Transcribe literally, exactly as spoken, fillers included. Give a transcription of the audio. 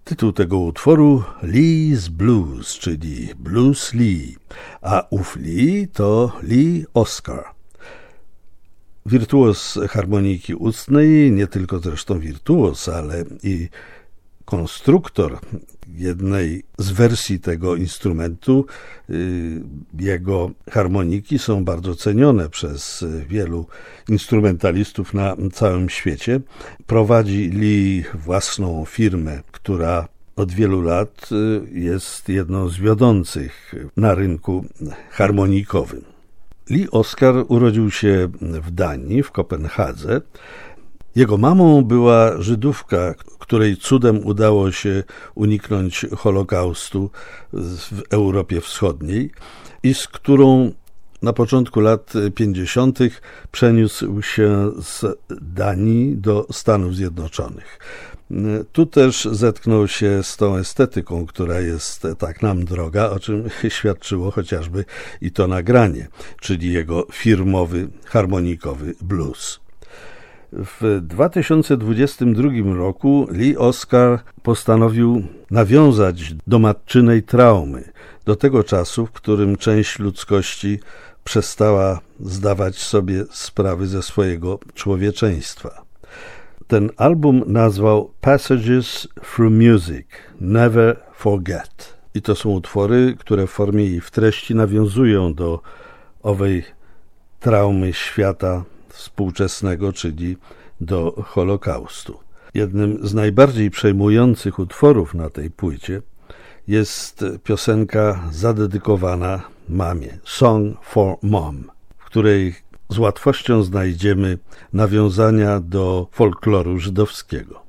Tytuł tego utworu Lee's Blues, czyli Blues Lee, a ów Lee to Lee Oskar. Wirtuoz harmoniki ustnej, nie tylko zresztą wirtuoz, ale i konstruktor jednej z wersji tego instrumentu. Jego harmoniki są bardzo cenione przez wielu instrumentalistów na całym świecie. Prowadzi Lee własną firmę, która od wielu lat jest jedną z wiodących na rynku harmonikowym. Lee Oskar urodził się w Danii, w Kopenhadze. Jego mamą była Żydówka, której cudem udało się uniknąć Holokaustu w Europie Wschodniej i z którą na początku lat pięćdziesiątych przeniósł się z Danii do Stanów Zjednoczonych. Tu też zetknął się z tą estetyką, która jest tak nam droga, o czym świadczyło chociażby i to nagranie, czyli jego firmowy, harmonikowy blues. W dwa tysiące dwudziestym drugim roku Lee Oskar postanowił nawiązać do matczynej traumy, do tego czasu, w którym część ludzkości przestała zdawać sobie sprawy ze swojego człowieczeństwa. Ten album nazwał Passages through Music, Never Forget. I to są utwory, które w formie i w treści nawiązują do owej traumy świata współczesnego, czyli do Holokaustu. Jednym z najbardziej przejmujących utworów na tej płycie jest piosenka zadedykowana mamie, Song for Mom, w której z łatwością znajdziemy nawiązania do folkloru żydowskiego.